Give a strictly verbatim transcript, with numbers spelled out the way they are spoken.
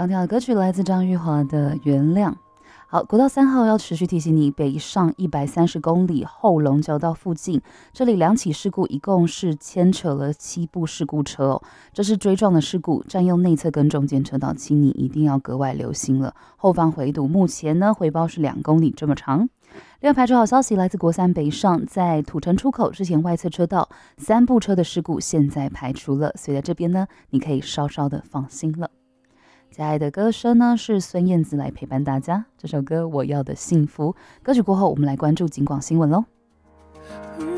刚听到的歌曲来自张玉华的《原谅》。好，国道三号要持续提醒你，北上一百三十公里后龙交道附近，这里两起事故，一共是牵扯了七部事故车哦。这是追撞的事故，占用内侧跟中间车道，请你一定要格外留心了。后方回堵，目前呢回报是两公里这么长。另外排除好消息，来自国三北上，在土城出口之前外侧车道三部车的事故现在排除了，所以在这边呢，你可以稍稍的放心了。接下来的歌声呢是孙燕姿来陪伴大家，这首歌《我要的幸福》。歌曲过后，我们来关注警广新闻喽。